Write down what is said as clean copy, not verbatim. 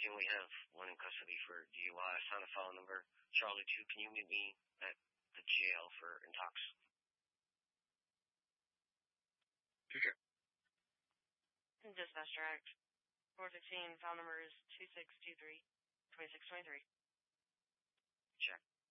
Team, we have one in custody for DUI. Assigned a file number Charlie 2. Can you meet me at the jail for intox? Sure. Dispatch direct. 415, file number is 2623-2623. Check.